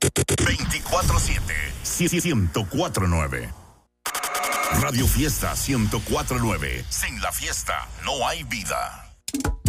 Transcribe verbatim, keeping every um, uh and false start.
veinticuatro siete, ciento cuatro nueve. Radio Fiesta ciento cuatro nueve. Sin la fiesta no hay vida.